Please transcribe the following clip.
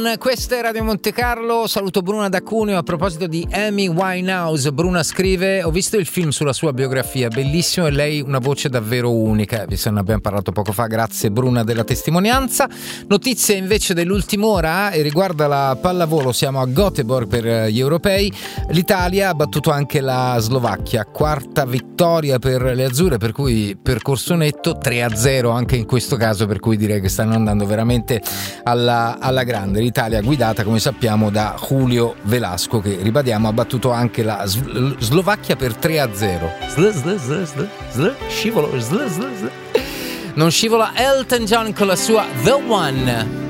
Questa è Radio Monte Carlo, saluto Bruna da Cuneo. A proposito di Amy Winehouse, Bruna scrive: ho visto il film sulla sua biografia, bellissimo, e lei una voce davvero unica. Vi ne abbiamo parlato poco fa, grazie Bruna della testimonianza. Notizie invece dell'ultima ora e riguarda la pallavolo, siamo a Göteborg per gli europei. L'Italia ha battuto anche la Slovacchia, quarta vittoria per le azzurre, per cui percorso netto 3-0 anche in questo caso, per cui direi che stanno andando veramente alla grande. L'Italia guidata, come sappiamo, da Julio Velasco, che ribadiamo ha battuto anche la Slovacchia per 3-0. Scivolo. Non scivola Elton John con la sua The One.